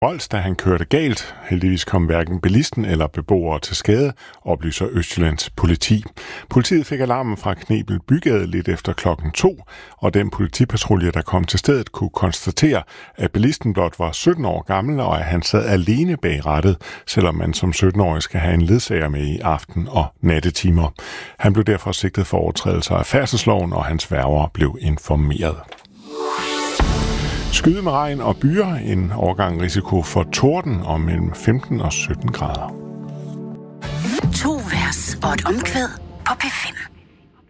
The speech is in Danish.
Rols, da han kørte galt. Heldigvis kom hverken bilisten eller beboere til skade, oplyser Østjyllands politi. Politiet fik alarmen fra Knebel Bygade lidt efter 2:00, og den politipatrulje, der kom til stedet, kunne konstatere, at bilisten blot var 17 år gammel, og at han sad alene bag rattet, selvom man som 17-årig skal have en ledsager med i aften- og nattetimer. Han blev derfor sigtet for overtrædelser af færdselsloven, og hans værger blev informeret. Skyde med regn og byer, en overgang risiko for torden og mellem 15 og 17 grader. 2 vers og et omkvæd på P5.